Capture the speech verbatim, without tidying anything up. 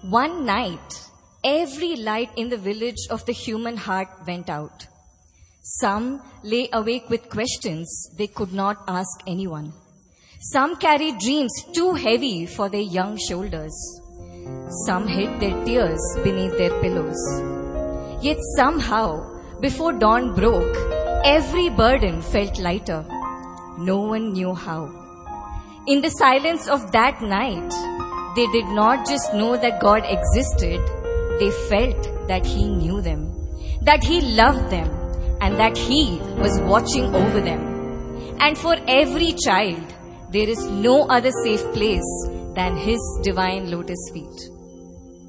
One night, every light in the village of the human heart went out. Some lay awake with questions they could not ask anyone. Some carried dreams too heavy for their young shoulders. Some hid their tears beneath their pillows. Yet somehow, before dawn broke, every burden felt lighter. No one knew how. In the silence of that night, they did not just know that God existed, they felt that He knew them, that He loved them, and that He was watching over them. And for every child, there is no other safe place than His divine lotus feet.